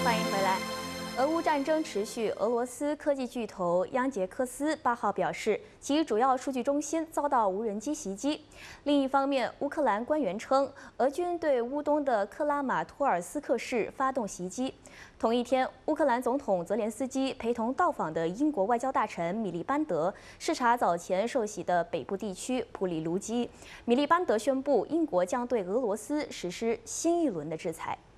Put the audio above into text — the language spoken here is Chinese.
欢迎回来。俄乌战争持续，俄罗斯科技巨头央杰克斯8号表示，其主要数据中心遭到无人机袭击。另一方面，乌克兰官员称，俄军对乌东的克拉马托尔斯克市发动袭击。同一天，乌克兰总统泽连斯基陪同到访的英国外交大臣米利班德视察早前受袭的北部地区普里卢基。米利班德宣布，英国将对俄罗斯实施新一轮的制裁。